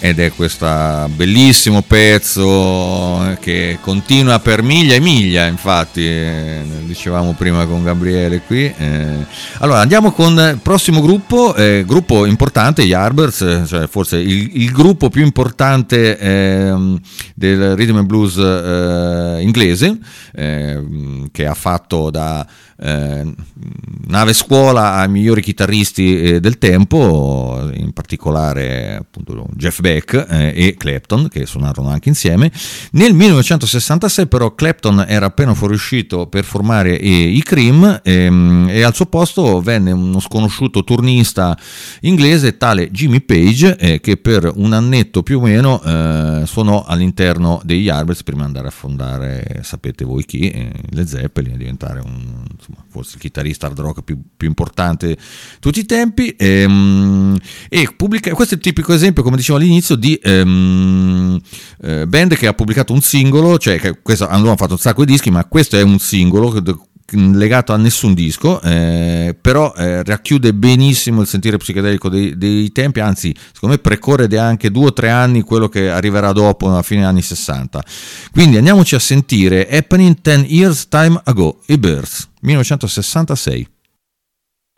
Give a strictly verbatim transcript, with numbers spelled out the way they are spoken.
ed è questo bellissimo pezzo che continua per miglia e miglia, infatti eh, dicevamo prima con Gabriele qui. Eh. Allora andiamo con il prossimo gruppo, eh, gruppo importante, gli Yardbirds, cioè forse il, il gruppo più importante eh, del rhythm and blues eh, inglese, eh, che ha fatto da Eh, nave scuola ai migliori chitarristi eh, del tempo, in particolare appunto Jeff Beck eh, e Clapton, che suonarono anche insieme. Nel millenovecentosessantasei però Clapton era appena fuoriuscito per formare eh, i Cream ehm, e al suo posto venne uno sconosciuto turnista inglese tale Jimmy Page, eh, che per un annetto più o meno eh, suonò all'interno degli Yardbirds prima di andare a fondare, sapete voi chi, eh, Led Zeppelin, e diventare un insomma, forse il chitarrista hard rock più, più importante di tutti i tempi, ehm, e pubblica, questo è il tipico esempio, come dicevo all'inizio, di ehm, eh, band che ha pubblicato un singolo, cioè che questo, hanno fatto un sacco di dischi, ma questo è un singolo che, legato a nessun disco, eh, però eh, racchiude benissimo il sentire psichedelico dei, dei tempi, anzi secondo me precorre di anche due o tre anni quello che arriverà dopo a fine anni sessanta. Quindi andiamoci a sentire Happening ten years time ago, i Birds, millenovecentosessantasei.